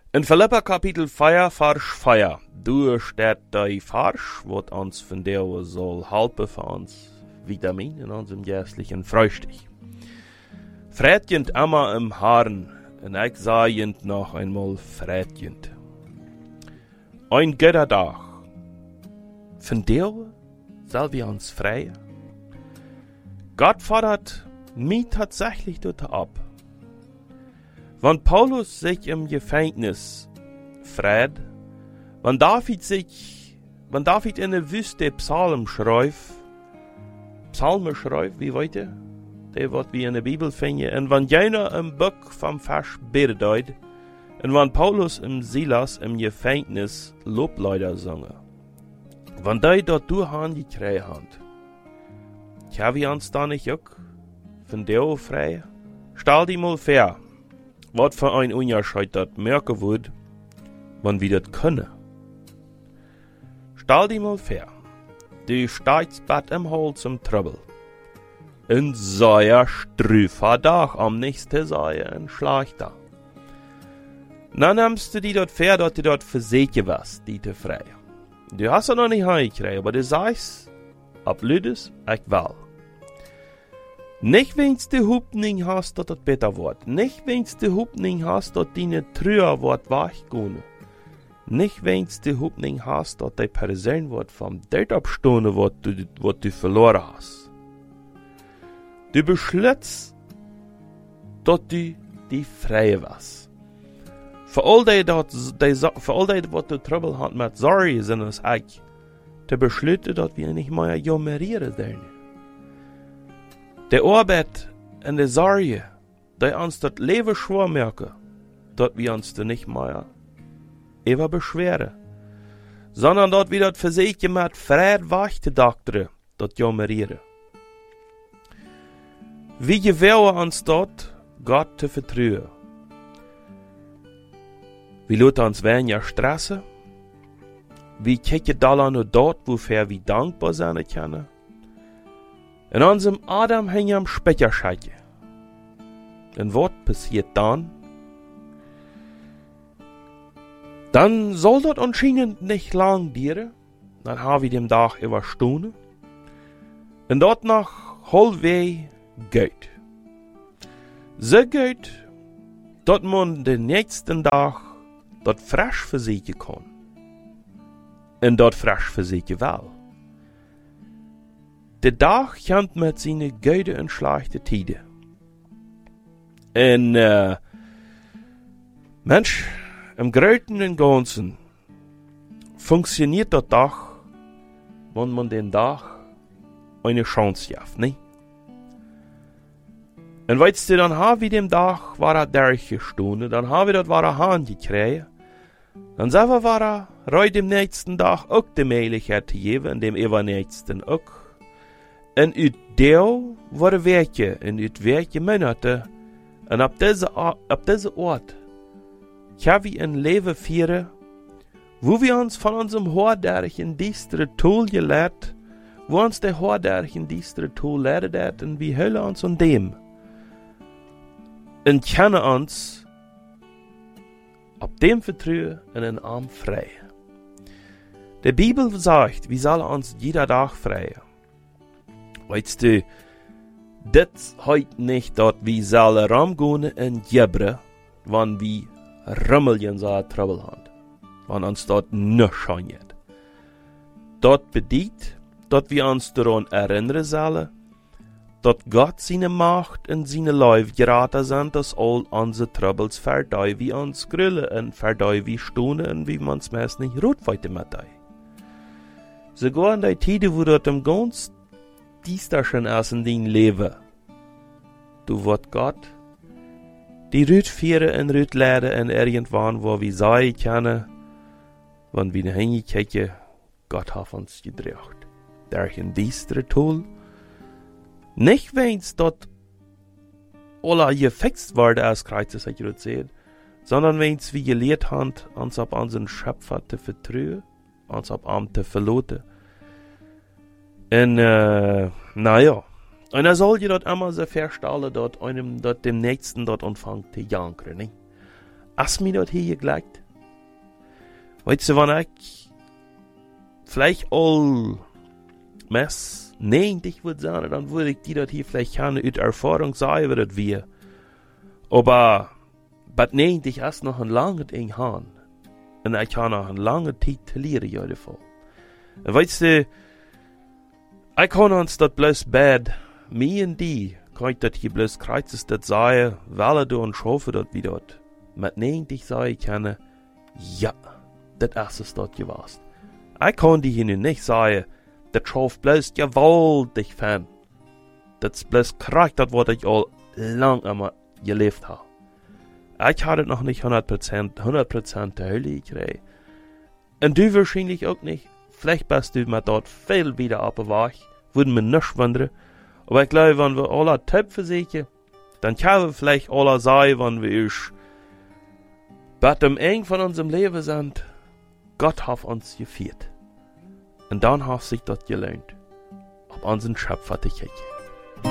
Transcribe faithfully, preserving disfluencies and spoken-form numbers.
In Philippa Kapitel vier, Vers vier, du steht die Vers, wat uns von der soll helfen für uns Vitamin in unserem geistlichen Frühstück. Frätjend immer im Haaren, und ich sehend noch einmal frätjend. Ein guter Tag, von der soll wir uns freien. Gott fordert mich tatsächlich dort ab. Wenn Paulus sich im Gefängnis freut, wenn David sich, wenn David in der Wüste Psalmen schreibt, Psalmen schreibt, wie weiter, der wird wie in der Bibel finden, und wenn jener im Buch vom Vers betet, und wenn Paulus im Silas im Gefängnis Loblieder sange, wenn die dort durchhaben gekriegt haben, kann wir uns da nicht auch von der frei? Stell die mal fair. Was für ein Unterschied das merken wird, wenn wir das können. Stell dir mal vor, du steigst bad im Holz im Trouble. In so ein strüfer Dach am nächsten Säue ein Schlechter. Dann nimmst du die dort fair, dass du dort versichert warst, die te frei. Du hast ja noch nicht heimgekriegt, aber du sagst, ab Lüdes, ich will. Nicht wenn's de Hupning hast, dat dat besser wird. Nicht wenn's de Hupning hast, dat deine Trüher wird weichgehen. Nicht wenn's de Hupning hast, dat de Person wird vom Date abstohne, wat du, wat du verloren hast. Du beschlitzt, dat du die Freie warst. Für all die, dat, die, für all die, wat du Trouble hat mit Sorry, sind es ich, te beschlütte, dat wir nicht mehr jammerieren sollen. Der Arbeit und der Sorge, die uns das Leben schwer merken, dort wir uns da nicht mehr über beschweren, sondern dort wir das Versichern mit Fried wachte Doktor, dort jammerieren. Wie gewähren uns dort, Gott zu vertrauen? Wie lässt uns weniger stressen? Wie kicken da nur dort, wofür wir dankbar sein können? In unserem Adam hängt am Speicherscheidje. Und was passiert dann? Dann soll das anscheinend nicht lang dauern. Dann haben wir den Tag überstanden. Und dort noch hol wir Geld. So Geld, dass man den nächsten Tag dort frisch versichern kann. Und dort frisch versichern will. Der Tag kommt mit seinen guten und schlechten Tiden. Und, äh, Mensch, im Großen und Ganzen funktioniert der Tag, wenn man den Tag eine Chance gibt, ne? Und weißt du, dann haben wir dem Tag, war er durchgestanden, dann haben wir das war er Hahn gekriegt, dann selber war er, reu dem nächsten Tag auch die Möglichkeit zu geben, und dem übernächsten auch. En uit deel worden werken, en uit werken Monate. En op deze, op deze oort gaan we een leven vieren, wo wir uns von unserem hoordergen diestere Tool geleerd, wo uns der hoordergen diestere Tool lehrt hat, und wir hüllen uns an dem. Und kennen uns auf dem Vertrauen in den Arm frei. Die Bibel sagt, wir sollen uns jeder Tag freien. Weißt du, das heut nicht, dass wir sollen rumgehen in Jebre, wenn wir Rummeln so Trouble haben. Wenn uns dort nicht scheint. Dort bedeutet, dass wir uns daran erinnern sollen, dass Gott seine Macht und seine Läufe geraten sind, dass all unsere Troubles verdei wie uns grillen und verdei wie stunden und wie man's meist nicht rot weiter mit dei. Sogar in der Tide, wo dort im ganz dies da schon erst in dein Leben. Du wird Gott die Rüt führen und Rüt lehren und irgendwann, wo wir sein können, wenn wir hingekriegen, Gott hat uns gedreht. Durch ein diestre Tool. Nicht wenn's dort alle gefixt wurde, als Kreuzes ich erzählt, sondern wenn's wie gelehrt haben, uns auf unseren Schöpfer zu vertrauen, uns auf ihn zu verloten. Und, äh, naja. Und er soll je dort immer so verstellen, dort einem, dort dem Nächsten dort anfangen zu jankern, ne? Hast mir das hier gelegt? Weißt du, wenn ich vielleicht all mess neunzig würde sagen, dann würde ich dir das hier vielleicht keine uit Erfahrung sagen, wie das wir. Aber, bei neunzig hast noch ein langes Ding haben. Und ich habe noch eine lange Zeit zu lernen, in jedem Fall. Und weißt du, ich kann uns das bloß bad, mir und die, kann ich das hier bloß kreuzes das sagen, weil du und schaffe das wie dort. Mit neunzig sage ich kann, ja, das ist es dort gewesen. Ich kann die hier nicht sagen, das schafft bloß gewaltig fan. Das ist bloß krass, das was ich all lang einmal gelebt habe. Ich hatte noch nicht hundert Prozent, hundert Prozent der Hölle gekriegt. Und du wahrscheinlich auch nicht. Vielleicht bist du mal dort viel wieder abgewacht. Würden mir nicht wundern. Aber ich glaube, wenn wir alle Töpfe sehen, dann können wir vielleicht alle sagen, wenn wir ich bei dem Ende von unserem Leben sind, Gott hat uns geführt. Und dann hat sich das gelernt, ob unseren Schöpfer zu kicken.